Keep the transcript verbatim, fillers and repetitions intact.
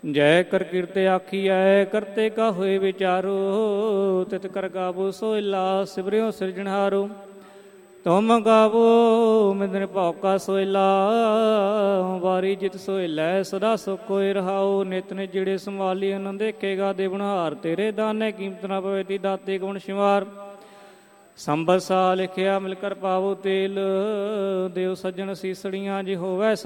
ਜੈ ਕਰ ਕੀਰਤੇ ਆਖੀਐ ਕਰਤੇ ਕਾ ਹੋਏ ਵਿਚਾਰੋ। ਤਿਤ ਕਰ ਗਾਵੋ ਸੋਇਲਾ ਸਿਵਰਿਓ ਸਿਰਜਣਹਾਰੋ। ਤੁਮ ਗਾਵੋ ਮਿੰਦਨ ਭੌਕਾ ਸੋਇਲਾ ਵਾਰੀ ਜਿਤ ਸੋਇਲੈ ਸਦਾ ਸੁਖ ਕੋਇ ਰਹਾਉ। ਨਿਤ ਨੇ ਜਿਹੜੇ ਸੰਭਾਲੀ ਅਨੰਦ ਦੇਖੇਗਾ ਦੇਵਨਹਾਰ ਤੇਰੇ ਦਾਨੇ ਕੀਮਤ ਨਾ ਪਵੇ ਤੀ ਦਾਤੇ ਗੁਣ ਸ਼ਿਵਾਰ। ਸੰਬਰ ਸਾ ਲਿਖਿਆ ਮਿਲ ਕਰ ਪਾਵੋ ਤੇਲ ਦਿਓ ਸੱਜਣ ਸੀਸੜੀਆਂ ਜੇ ਹੋਵੈ